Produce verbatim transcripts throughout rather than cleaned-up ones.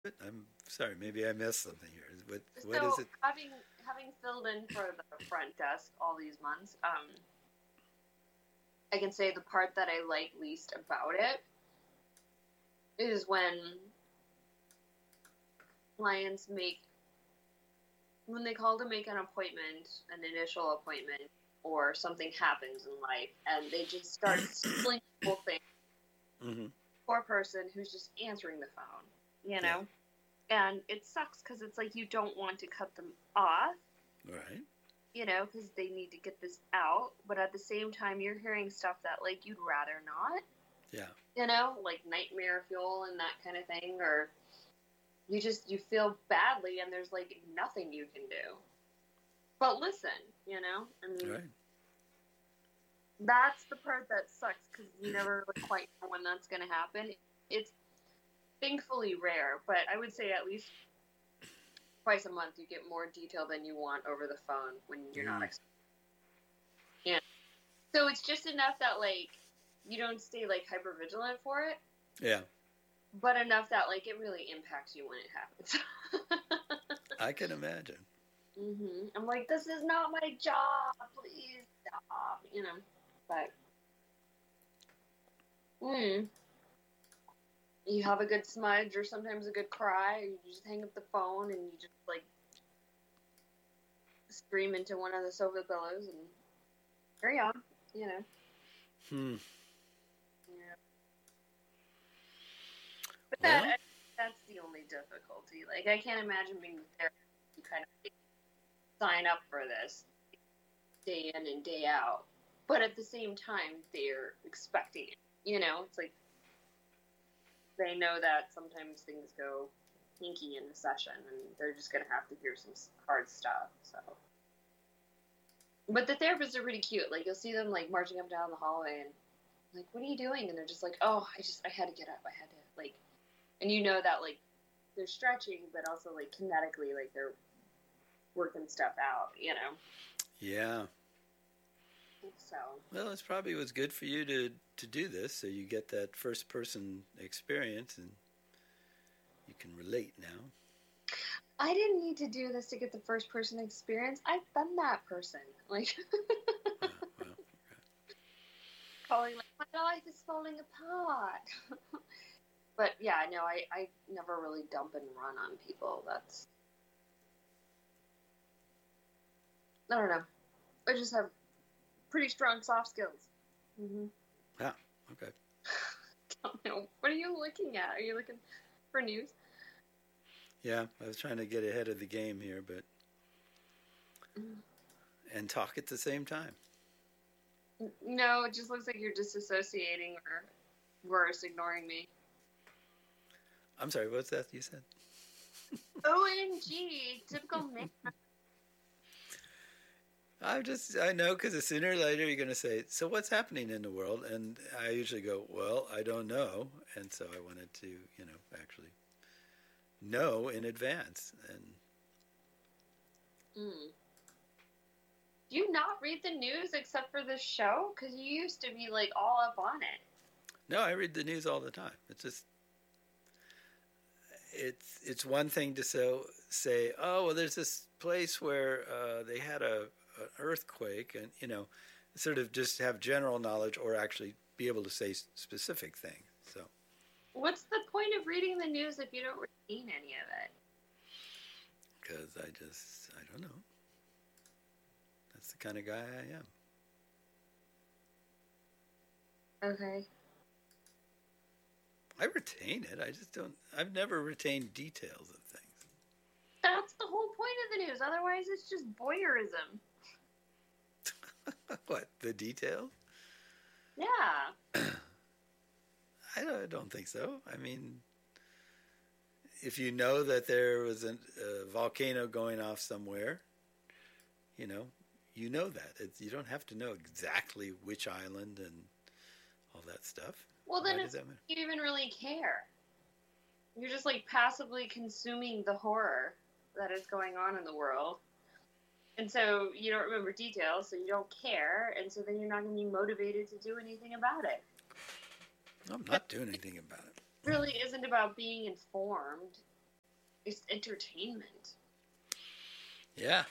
I'm sorry, maybe I missed something here. What what is So it? having having filled in for the front desk all these months, um, I can say the part that I like least about it is when clients make when they call to make an appointment, an initial appointment, or something happens in life, and they just start spilling the whole thing. Mm-hmm. Poor person who's just answering the phone, you Yeah. know, and it sucks because it's like you don't want to cut them off, Right. you know, because they need to get this out, but at the same time, you're hearing stuff that like you'd rather not, Yeah. you know, like nightmare fuel and that kind of thing, or you just you feel badly and there's like nothing you can do but listen, you know. I mean, Right. that's the part that sucks because you never really quite know when that's going to happen. It's thankfully rare, but I would say at least twice a month you get more detail than you want over the phone when you're not Mm. expecting. Yeah. So it's just enough that like you don't stay like hyper vigilant for it, Yeah. but enough that like it really impacts you when it happens. I can imagine. hmm I'm like, this is not my job. Please stop. You know, but mm, you have a good smudge or sometimes a good cry, or you just hang up the phone and you just like scream into one of the sofa pillows and carry on. You know. Hmm. Yeah. But that Well. that's the only difficulty. Like, I can't imagine being there. You kind of like, sign up for this day in and day out, but at the same time, they're expecting it. You know, it's like they know that sometimes things go hinky in the session, and they're just gonna have to hear some hard stuff. So, but the therapists are pretty cute. Like you'll see them like marching up and down the hallway, and like, "What are you doing?" And they're just like, "Oh, I just I had to get up. I had to like," and you know that like they're stretching, but also like kinetically, like they're working stuff out. You know. Yeah. So. Well, it's probably was good for you to to do this, so you get that first person experience, and you can relate now. I didn't need to do this to get the first person experience. I've been that person. Like Yeah. Well. calling like my life is falling apart. But yeah, no, I, I never really dump and run on people. That's I don't know. I just have pretty strong soft skills. Mm-hmm. Ah. Okay. Don't know. What are you looking at? Are you looking for news? Yeah. I was trying to get ahead of the game here, but and talk at the same time. No, it just looks like you're disassociating or worse, ignoring me. I'm sorry. What's that you said? O M G, typical man. I just I know because sooner or later you're going to say, so what's happening in the world? And I usually go, well, I don't know, and so I wanted to, you know, actually know in advance. And Mm. Do you not read the news except for this show? Because you used to be like all up on it. no, I read the news all the time. It's just it's it's one thing to so say, oh, well, there's this place where uh, they had a an earthquake, and you know, sort of just have general knowledge or actually be able to say specific things. So What's the point of reading the news if you don't retain any of it? because I just I don't know. That's the kind of guy I am. Okay. I retain it. I just don't. I've never retained details of things. That's the whole point of the news. Otherwise, it's just voyeurism. What, the details? Yeah. I don't, I don't think so. I mean, if you know that there was a, a volcano going off somewhere, you know, you know that. It's, you don't have to know exactly which island and all that stuff. Well, Why then does it's that matter? you even really care. You're just like passively consuming the horror that is going on in the world. And so you don't remember details, so you don't care, and so then you're not going to be motivated to do anything about it. I'm not doing anything about it. It really isn't about being informed. It's entertainment. Yeah.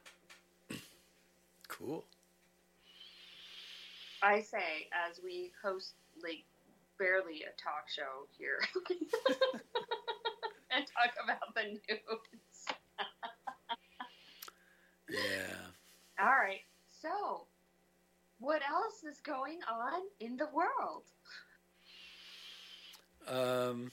Cool. I say, as we host, like, barely a talk show here, and talk about the news. Yeah. All right. So, what else is going on in the world? Um,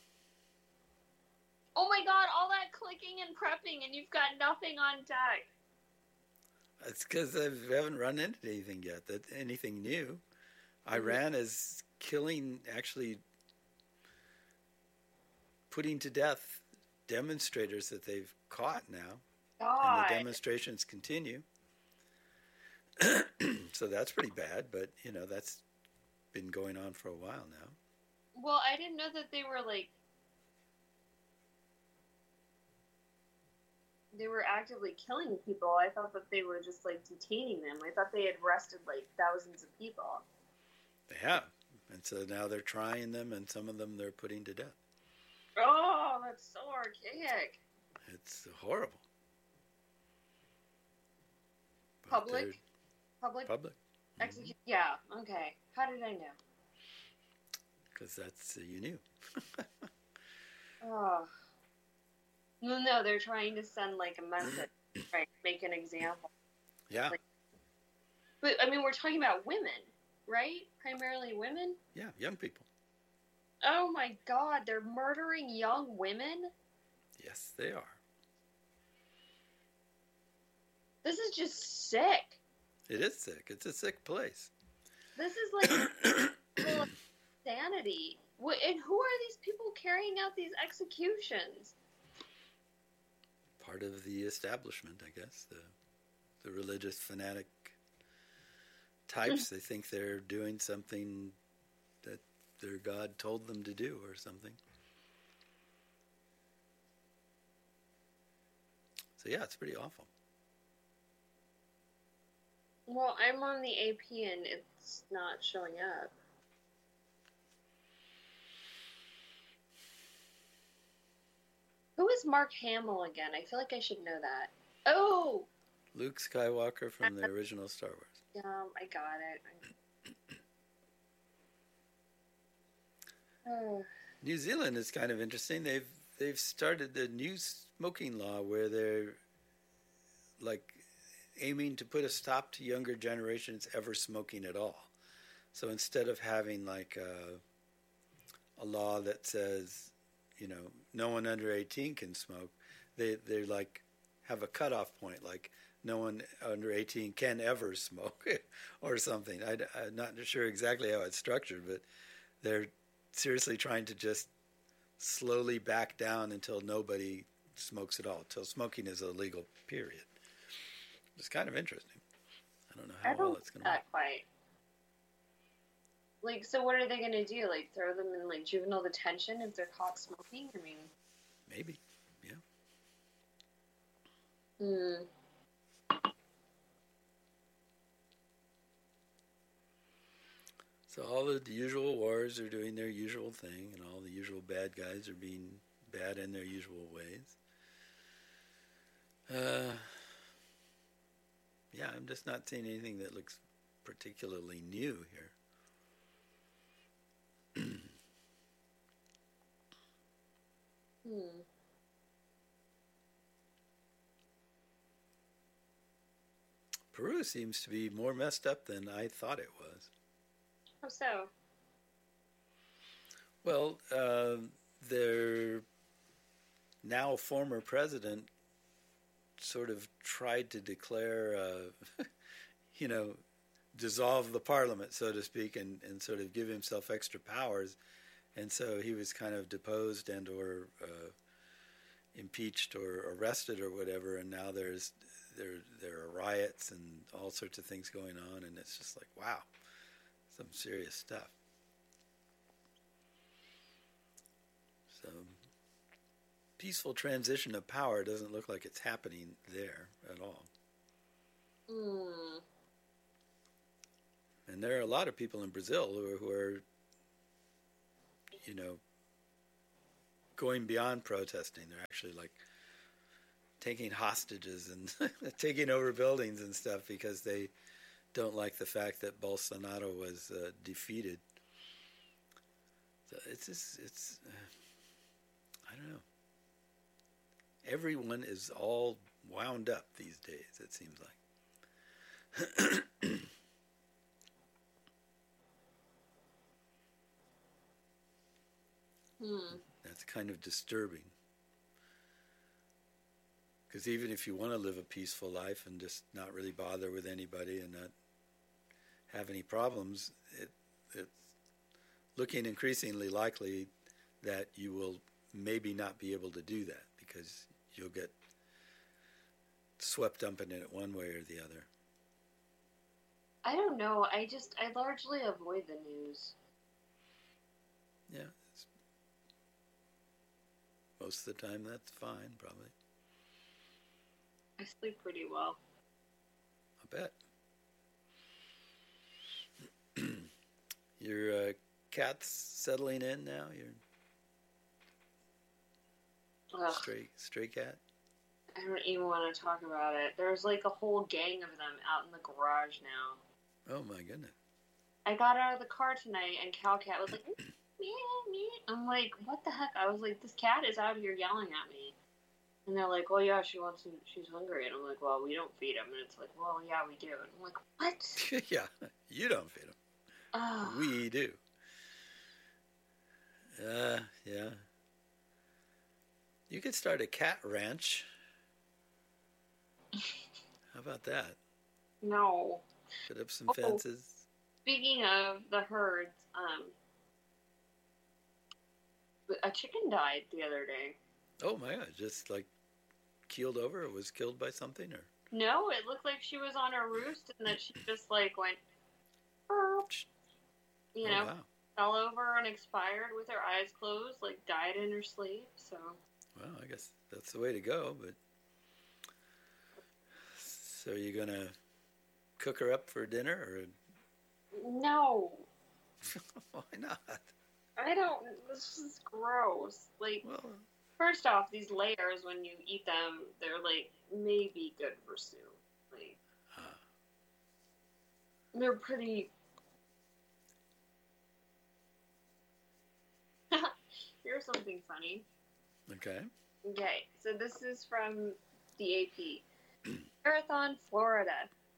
Oh my god, all that clicking and prepping, and you've got nothing on deck. it's because I haven't run into anything yet, that anything new. Mm-hmm. Iran is killing, actually putting to death demonstrators that they've caught now. God. And the demonstrations continue. So that's pretty bad, but, you know, that's been going on for a while now. Well, I didn't know that they were, like, they were actively killing people. I thought that they were just, like, detaining them. I thought they had arrested, like, thousands of people. They have. And so now they're trying them, and some of them they're putting to death. Oh, that's so archaic. It's horrible. But Public? Public? Public. Execution? Mm-hmm. Yeah, okay. How did I know? Because that's, uh, you knew. Oh. No, no, they're trying to send, like, a message, right? Make an example. Yeah. Like, but, I mean, we're talking about women, right? Primarily women? Yeah, young people. Oh, my God. They're murdering young women? Yes, they are. This is just sick. It is sick. It's a sick place. This is, like, insanity. And who are these people carrying out these executions? Part of the establishment, I guess. The the religious fanatic types. They think they're doing something that their God told them to do or something. So yeah, it's pretty awful. Well, I'm on the A P and it's not showing up. Who is Mark Hamill again? I feel like I should know that. Oh! Luke Skywalker from the original Star Wars. Yeah, I got it. Oh. New Zealand is kind of interesting. They've they've started a new smoking law where they're like aiming to put a stop to younger generations ever smoking at all. So instead of having like a, a law that says, you know, no one under eighteen can smoke, they they like have a cutoff point, like no one under eighteen can ever smoke or something. I, I'm not sure exactly how it's structured, but they're seriously trying to just slowly back down until nobody smokes at all, until smoking is illegal, period. It's kind of interesting. I don't know how I don't well it's going to work. work. Quite. Like, so what are they going to do? Like, throw them in, like, juvenile detention if they're caught smoking? I mean... Maybe, yeah. Hmm. So all of the usual wars are doing their usual thing, and all the usual bad guys are being bad in their usual ways. Uh, yeah, I'm just not seeing anything that looks particularly new here. Hmm. Peru seems to be more messed up than I thought it was. How so? Well, uh, their now former president sort of tried to declare, uh, you know, dissolve the parliament, so to speak, and, and sort of give himself extra powers. And so he was kind of deposed and or uh, impeached or arrested or whatever. And now there's there there are riots and all sorts of things going on, and it's just like, wow, some serious stuff. So peaceful transition of power doesn't look like it's happening there at all. Hmm. And there are a lot of people in Brazil who are, who are you know, going beyond protesting. They're actually like taking hostages and taking over buildings and stuff because they don't like the fact that Bolsonaro was uh, defeated. So it's just, it's, uh, I don't know. Everyone is all wound up these days, it seems like. Hmm. That's kind of disturbing. Because even if you want to live a peaceful life and just not really bother with anybody and not have any problems, it, it's looking increasingly likely that you will maybe not be able to do that because you'll get swept up in it one way or the other. I don't know. I just, I largely avoid the news. Yeah. It's, most of the time that's fine, probably. I sleep pretty well. I bet. Your uh, cat's settling in now? Your Ugh, stray stray cat? I don't even want to talk about it. There's like a whole gang of them out in the garage now. Oh my goodness. I got out of the car tonight and Cow Cat was like, meow, meow. I'm like, what the heck? I was like, this cat is out here yelling at me. And they're like, oh yeah, she wants to, she's hungry. And I'm like, well, we don't feed them. And it's like, well, yeah, we do. And I'm like, what? Yeah, you don't feed them. Oh. We do. Uh, yeah. You could start a cat ranch. How about that? No. Put up some Oh, fences. Speaking of the herds, um, a chicken died the other day. Oh my God, just like keeled over or was killed by something or? No, it looked like she was on her roost and that she just like went, burp, you Oh, know, wow. fell over and expired with her eyes closed, like died in her sleep. So. Well, I guess that's the way to go, but so you're going to cook her up for dinner or? No. Why not? I don't, this is gross. Like, Well, first off, these layers, when you eat them, they're like maybe good for soup. Like, huh. they're pretty. Here's something funny. Okay. Okay, so this is from the A P. Marathon, Florida.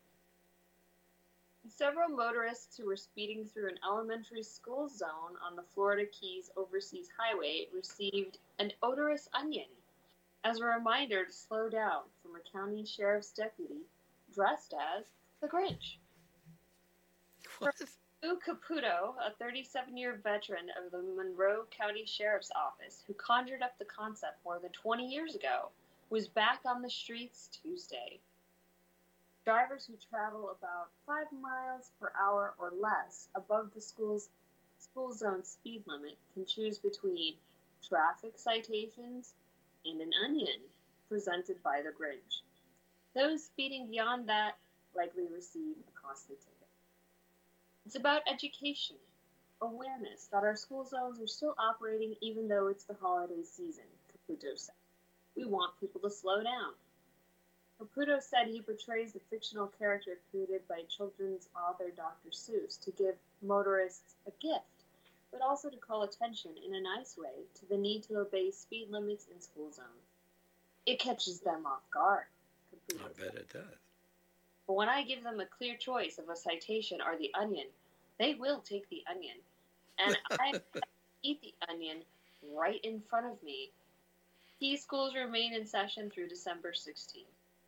Several motorists who were speeding through an elementary school zone on the Florida Keys Overseas Highway received an odorous onion as a reminder to slow down from a county sheriff's deputy dressed as the Grinch. What? Lou Caputo, a thirty-seven-year veteran of the Monroe County Sheriff's Office who conjured up the concept more than twenty years ago, was back on the streets Tuesday. Drivers who travel about five miles per hour or less above the school's school zone speed limit can choose between traffic citations and an onion presented by the Grinch. Those speeding beyond that likely receive a costly ticket. It's about education, awareness that our school zones are still operating even though it's the holiday season, Caputo said. We want people to slow down. Caputo said he portrays the fictional character created by children's author Doctor Seuss to give motorists a gift, but also to call attention in a nice way to the need to obey speed limits in school zones. It catches them off guard, Caputo I bet it does. But when I give them a clear choice of a citation or the onion, they will take the onion. And I eat the onion right in front of me. Key schools remain in session through December sixteenth.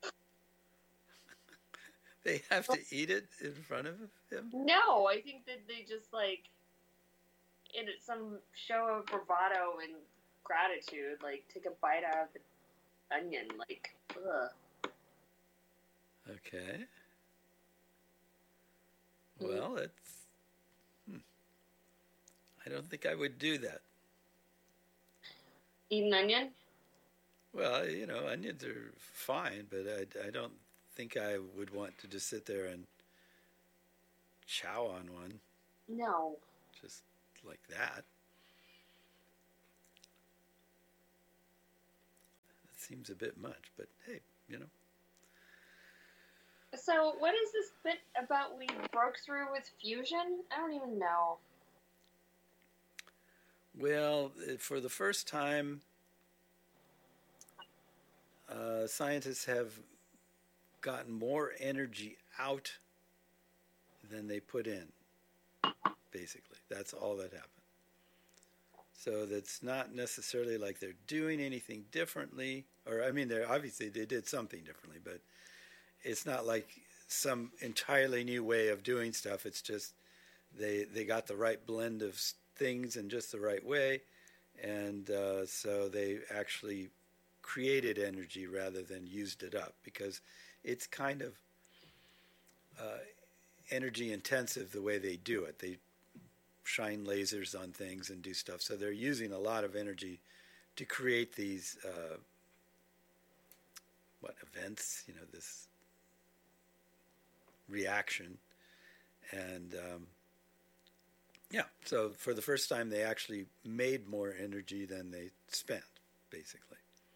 They have to eat it in front of him? No, I think that they just like, in some show of bravado and gratitude, like take a bite out of the onion, like, ugh. Okay. Well, it's. Hmm. I don't think I would do that. Eat an onion? Well, you know, onions are fine, but I, I don't think I would want to just sit there and chow on one. No. Just like that. seems a bit much, but hey, you know. So, what is this bit about we broke through with fusion? I don't even know. Well, for the first time, uh, scientists have gotten more energy out than they put in, basically. That's all that happened. So that's not necessarily like they're doing anything differently, or I mean, they're obviously they did something differently, but it's not like some entirely new way of doing stuff. It's just they they got the right blend of things in just the right way, and uh, so they actually created energy rather than used it up, because it's kind of uh, energy intensive the way they do it. They shine lasers on things and do stuff, so they're using a lot of energy to create these uh, what events, you know, this reaction. And um, yeah, so for the first time they actually made more energy than they spent, basically.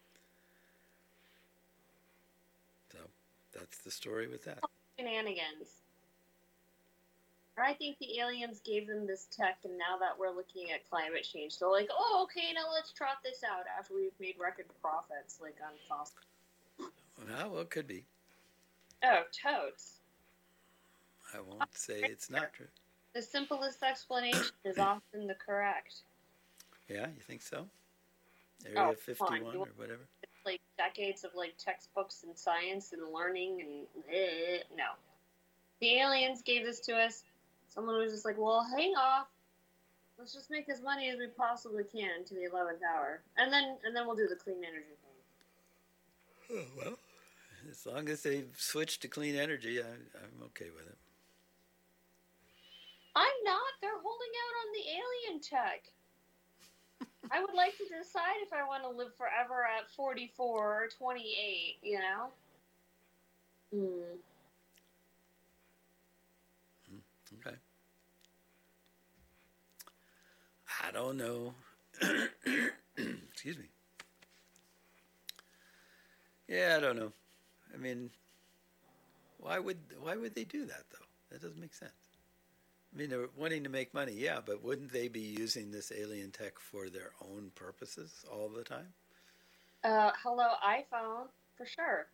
So that's the story with that. Shenanigans. Or I think the aliens gave them this tech, and now that we're looking at climate change, they're like, oh, okay, now let's trot this out after we've made record profits, like on fossil. Well, well, it could be. Oh, totes. I won't say it's not true. The simplest explanation is often the correct. Yeah, you think so? Area Oh, fifty-one fine. or whatever? It's like decades of like textbooks and science and learning and eh, no. The aliens gave this to us. Someone was just like, well, hang off. Let's just make as money as we possibly can to the eleventh hour. And then and then we'll do the clean energy thing. Oh, well, as long as they switch to clean energy, I, I'm okay with it. I'm not. They're holding out on the alien tech. I would like to decide if I want to live forever at forty-four or twenty-eight, you know? Hmm. Okay. I don't know. Excuse me. Yeah, I don't know. I mean, why would why would they do that though? That doesn't make sense. I mean, they're wanting to make money, yeah, but wouldn't they be using this alien tech for their own purposes all the time? Uh, hello, iPhone, for sure.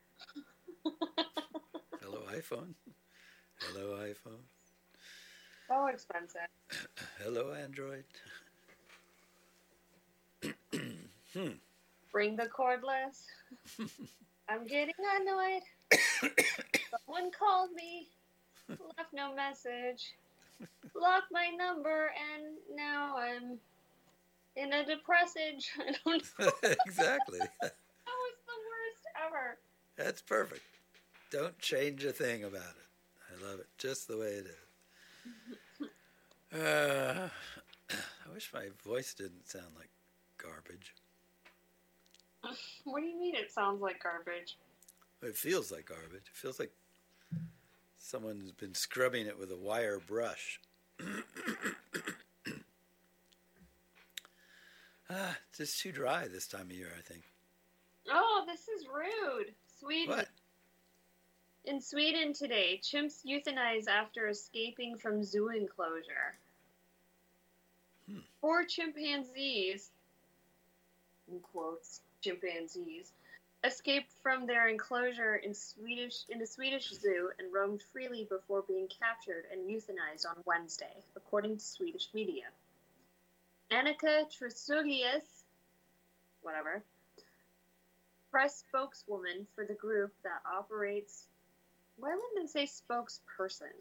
Hello, iPhone. Hello, iPhone. So expensive. Hello, Android. hmm. Bring the cordless. I'm getting annoyed. Someone called me, left no message, blocked my number, and now I'm in a depressage. I don't know. Exactly. That was the worst ever. That's perfect. Don't change a thing about it. I love it just the way it is. Uh, I wish my voice didn't sound like garbage. What do you mean it sounds like garbage? It feels like garbage. It feels like someone's been scrubbing it with a wire brush. ah, it's just too dry this time of year, I think. Oh, this is rude. Sweden. What? In Sweden today, chimps euthanized after escaping from zoo enclosure. Hmm. Four chimpanzees, in quotes, chimpanzees, escaped from their enclosure in Swedish in a Swedish zoo and roamed freely before being captured and euthanized on Wednesday, according to Swedish media. Annika Tresulius, whatever, press spokeswoman for the group that operates. Why wouldn't it say spokesperson?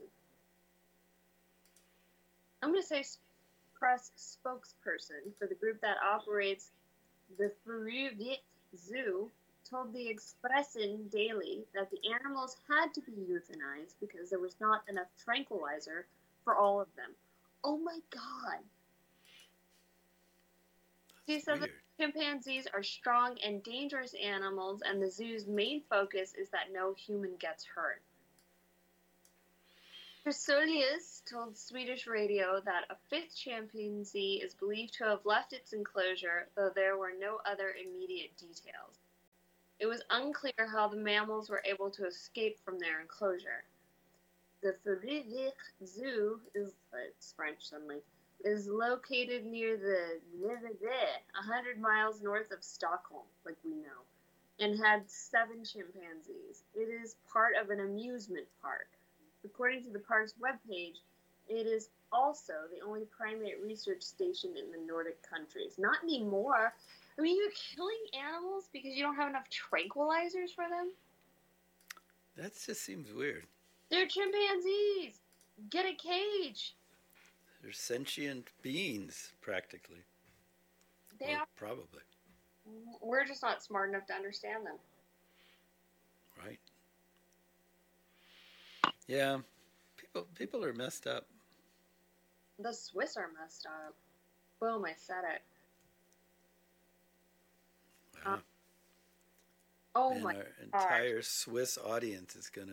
I'm going to say press spokesperson for the group that operates the Furuvik Zoo told the Expressen Daily that the animals had to be euthanized because there was not enough tranquilizer for all of them. Oh my god. She said that chimpanzees are strong and dangerous animals, and the zoo's main focus is that no human gets hurt. Chrysolius told Swedish radio that a fifth chimpanzee is believed to have left its enclosure, though there were no other immediate details. It was unclear how the mammals were able to escape from their enclosure. The Frédéric Zoo is, it's French suddenly, is located near the one hundred miles north of Stockholm, like we know, and had seven chimpanzees. It is part of an amusement park. According to the park's webpage, it is also the only primate research station in the Nordic countries. Not anymore. I mean, you're killing animals because you don't have enough tranquilizers for them? That just seems weird. They're chimpanzees. Get a cage. They're sentient beings, practically. They or are. Probably. We're just not smart enough to understand them. Right. Yeah. People, people are messed up. The Swiss are messed up. Boom, I said it. Wow. Uh, oh Man, my our God. entire Swiss audience is going to...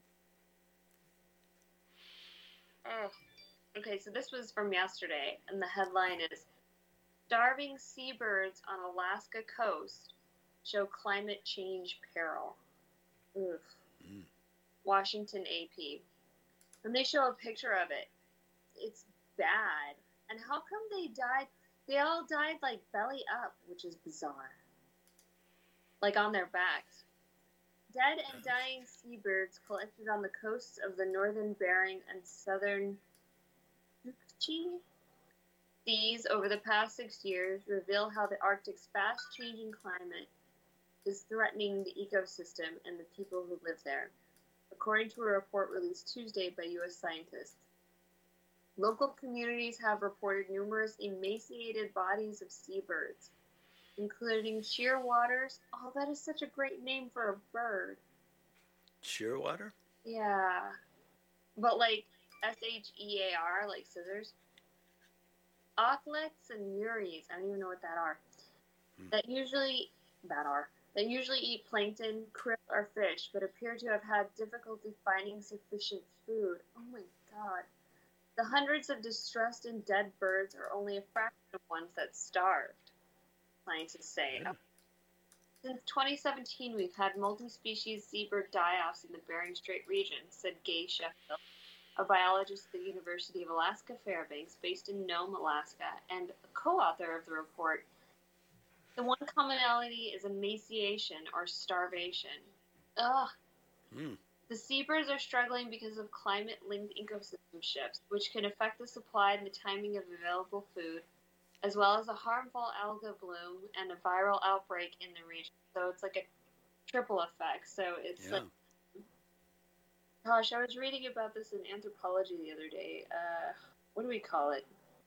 Oh. Okay, so this was from yesterday, and the headline is, Starving Seabirds on Alaska Coast Show Climate Change Peril. Oof. Mm. Washington A P. And they show a picture of it. It's bad. And how come they died? They all died like belly up, which is bizarre. Like on their backs. Dead and dying seabirds collected on the coasts of the northern Bering and southern Chukchi seas over the past six years reveal how the Arctic's fast-changing climate is threatening the ecosystem and the people who live there, according to a report released Tuesday by U S scientists. Local communities have reported numerous emaciated bodies of seabirds, including shearwaters. Oh, that is such a great name for a bird. Shearwater? Yeah. But like S H E A R, like scissors. Auklets and muries, I don't even know what that are. Hmm. That usually, that are, that usually eat plankton, krill, or fish, but appear to have had difficulty finding sufficient food. Oh my God. The hundreds of distressed and dead birds are only a fraction of ones that starved, scientists say. Yeah. Since twenty seventeen, we've had multi-species seabird die-offs in the Bering Strait region, said Gay Sheffield, a biologist at the University of Alaska Fairbanks, based in Nome, Alaska, and a co-author of the report. The one commonality is emaciation or starvation. Ugh. Mm. The seabirds are struggling because of climate-linked ecosystem shifts, which can affect the supply and the timing of available food, as well as a harmful alga bloom and a viral outbreak in the region. So it's like a triple effect. So it's yeah. like, gosh, I was reading about this in anthropology the other day. Uh, what do we call it?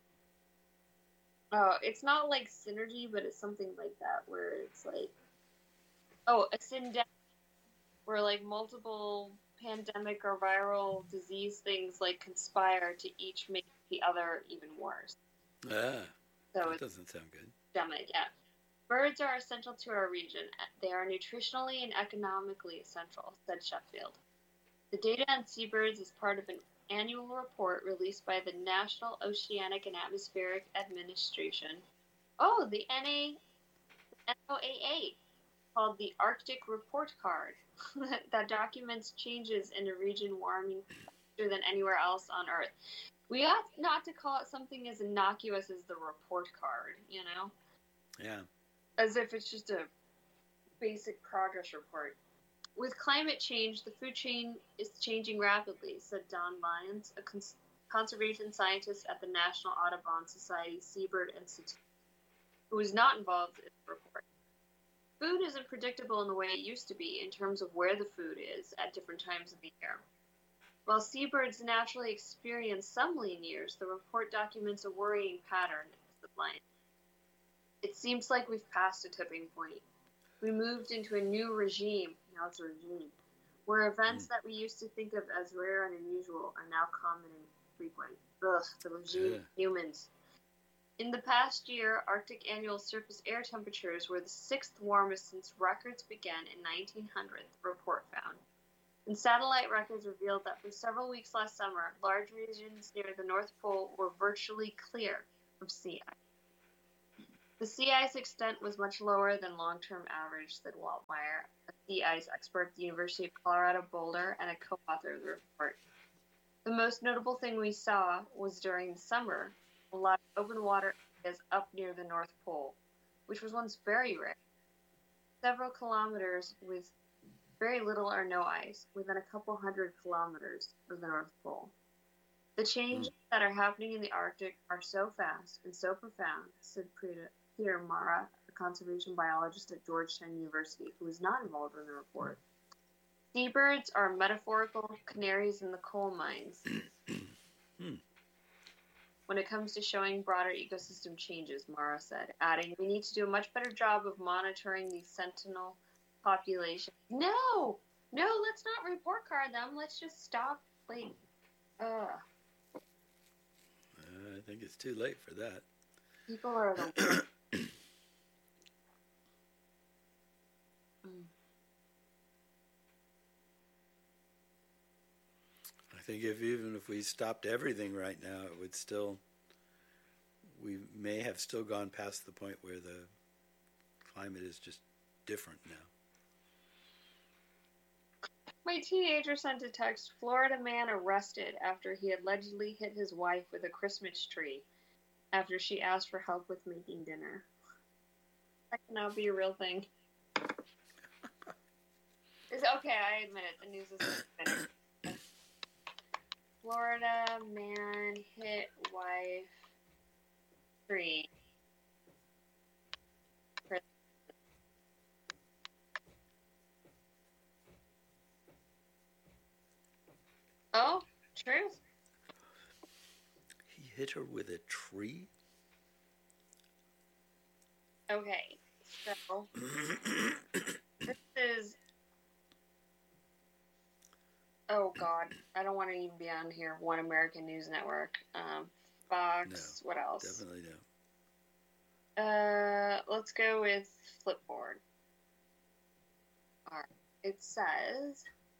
Oh, it's not like synergy, but it's something like that, where it's like, oh, a syndemic, where like multiple pandemic or viral disease things like conspire to each make the other even worse. Ah, so that doesn't sound good. Systemic, yeah. Birds are essential to our region. They are nutritionally and economically essential, said Sheffield. The data on seabirds is part of an annual report released by the National Oceanic and Atmospheric Administration. Oh, the N O A A, called the Arctic Report Card, that documents changes in a region warming faster than anywhere else on Earth. We ought not to call it something as innocuous as the report card, you know? Yeah. As if it's just a basic progress report. With climate change, the food chain is changing rapidly, said Don Lyons, a cons- conservation scientist at the National Audubon Society Seabird Institute, who was not involved in the report. Food isn't predictable in the way it used to be in terms of where the food is at different times of the year. While seabirds naturally experience some lean years, the report documents a worrying pattern, said Lyons. It seems like we've passed a tipping point. We moved into a new regime, now it's a regime, where events mm. that we used to think of as rare and unusual are now common and frequent. Ugh, the regime yeah. of humans. In the past year, Arctic annual surface air temperatures were the sixth warmest since records began in nineteen hundred, the report found. And satellite records revealed that for several weeks last summer, large regions near the North Pole were virtually clear of sea ice. The sea ice extent was much lower than long-term average, said Walt Meyer, a sea ice expert at the University of Colorado Boulder and a co-author of the report. The most notable thing we saw was during the summer, a lot of open water areas up near the North Pole, which was once very rare. Several kilometers with very little or no ice, within a couple hundred kilometers of the North Pole. The changes mm. that are happening in the Arctic are so fast and so profound, said Peter Mara, a conservation biologist at Georgetown University, who was not involved in the report. Seabirds are metaphorical canaries in the coal mines. hmm. When it comes to showing broader ecosystem changes, Mara said, adding, we need to do a much better job of monitoring these sentinel populations. No! No, let's not report card them. Let's just stop, like, ugh. Uh, I think it's too late for that. People are the I think if even if we stopped everything right now, it would still, we may have still gone past the point where the climate is just different now. My teenager sent a text, Florida man arrested after he allegedly hit his wife with a Christmas tree after she asked for help with making dinner. That cannot be a real thing. It's okay, I admit it. The news is better. Florida man hit wife tree. Oh, truth. He hit her with a tree? Okay, so this is... Oh, God. I don't want to even be on here. One American News Network. Um, Fox. No, what else? Definitely no. Uh, let's go with Flipboard. All right. It says...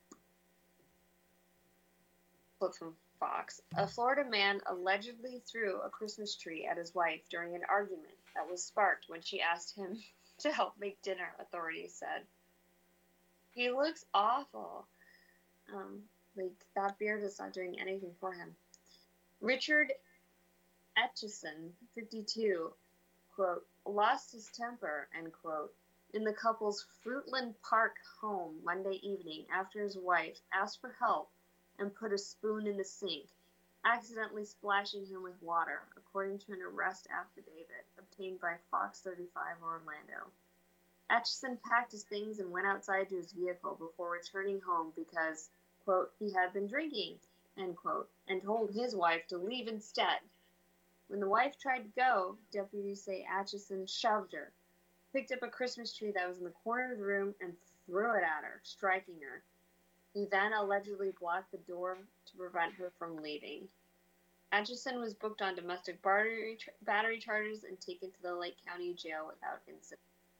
Flip from Fox. A Florida man allegedly threw a Christmas tree at his wife during an argument that was sparked when she asked him to help make dinner, authorities said. He looks awful. Um, like, that beard is not doing anything for him. Richard Etchison, fifty-two, quote, lost his temper, end quote, in the couple's Fruitland Park home Monday evening after his wife asked for help and put a spoon in the sink, accidentally splashing him with water, according to an arrest affidavit obtained by Fox thirty-five Orlando. Etchison packed his things and went outside to his vehicle before returning home because, quote, he had been drinking, end quote, and told his wife to leave instead. When the wife tried to go, deputies say Atchison shoved her, picked up a Christmas tree that was in the corner of the room, and threw it at her, striking her. He then allegedly blocked the door to prevent her from leaving. Atchison was booked on domestic battery, battery charges and taken to the Lake County Jail without incident.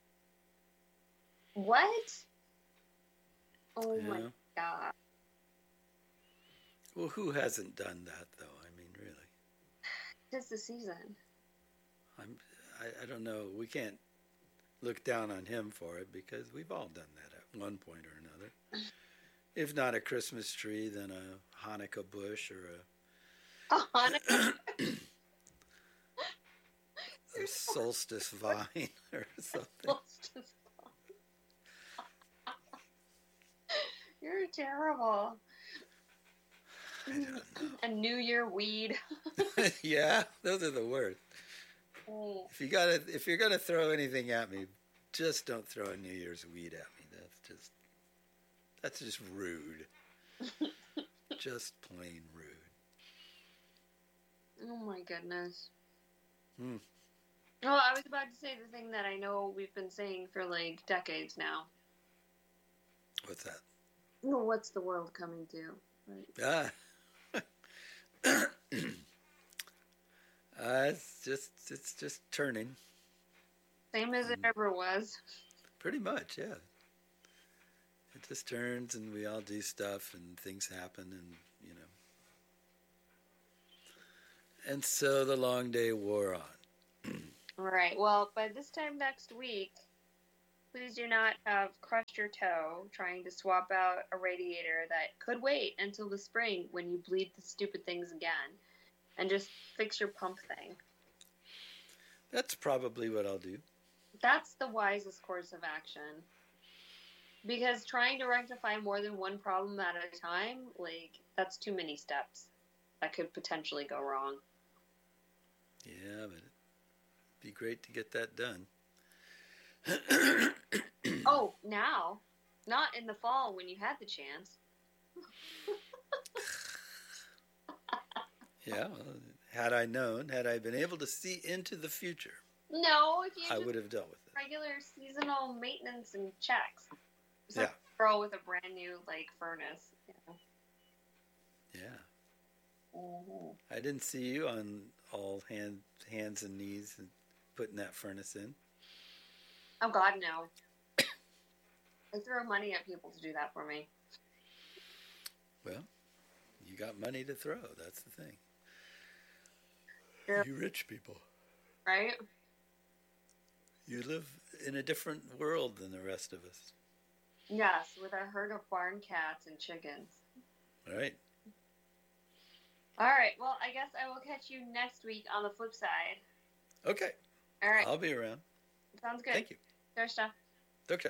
What? Oh yeah. My God. Well, who hasn't done that, though? I mean, really. Tis the season. I'm, I, I don't know. We can't look down on him for it because we've all done that at one point or another. If not a Christmas tree, then a Hanukkah bush or a... A Hanukkah a solstice vine or something. Solstice vine. You're terrible. I don't know. A New Year weed. Yeah, those are the worst. Oh. If you gotta, if you're gonna throw anything at me, just don't throw a New Year's weed at me. That's just, that's just rude. Just plain rude. Oh my goodness. Hmm. Well, I was about to say the thing that I know we've been saying for like decades now. What's that? Well, what's the world coming to? Right. Ah. uh, it's just it's just turning. Same as it ever was. Pretty much, yeah. It just turns, and we all do stuff, and things happen, and you know. And so the long day wore on. All right. Well, by this time next week, please do not have crushed your toe trying to swap out a radiator that could wait until the spring when you bleed the stupid things again. And just fix your pump thing. That's probably what I'll do. That's the wisest course of action. Because trying to rectify more than one problem at a time, like, that's too many steps. That could potentially go wrong. Yeah, but it'd be great to get that done. Oh, now. Not in the fall when you had the chance. Yeah, well, had I known, had I been able to see into the future, No, if you I just would have dealt with it. regular seasonal maintenance and checks. It's Yeah. like a girl with a brand new, like, furnace. You know? Yeah. Mm-hmm. I didn't see you on all hand, hands and knees and putting that furnace in. Oh, God, no. I throw money at people to do that for me. Well, you got money to throw. That's the thing. Yeah. You rich people. Right? You live in a different world than the rest of us. Yes, with a herd of barn cats and chickens. All right. All right, well, I guess I will catch you next week on the flip side. Okay. All right. I'll be around. Sounds good. Thank you. Dorsha. Okay.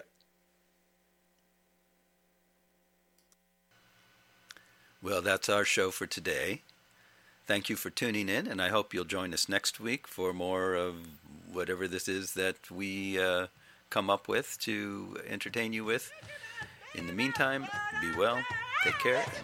Well, that's our show for today. Thank you for tuning in, and I hope you'll join us next week for more of whatever this is that we uh, come up with to entertain you with. In the meantime, be well, take care, and